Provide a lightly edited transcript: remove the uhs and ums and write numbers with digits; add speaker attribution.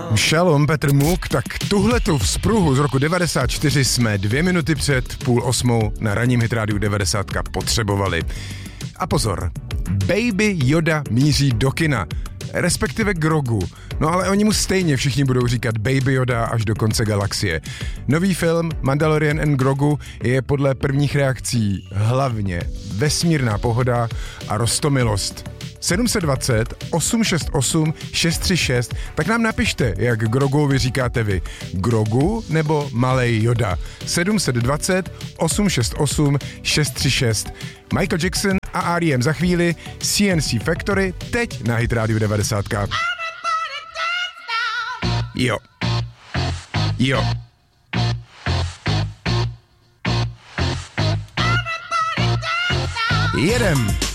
Speaker 1: Šalom, Petr Muk, tak tuhletu vzpruhu z roku 94 jsme 2 minuty před 7:30 na ranním Hit Rádiu 90 potřebovali. A pozor, Baby Yoda míří do kina, respektive Grogu. No ale oni mu stejně všichni budou říkat Baby Yoda až do konce galaxie. Nový film Mandalorian and Grogu je podle prvních reakcí hlavně vesmírná pohoda a roztomilost. 720 868 636, tak nám napište, jak Groguovi říkáte vy. Grogu nebo Malej Yoda? 720 868 636. Michael Jackson a R.E.M. za chvíli, CNC Factory, teď na Hit Radio 90. Jo. Jo. Jedem.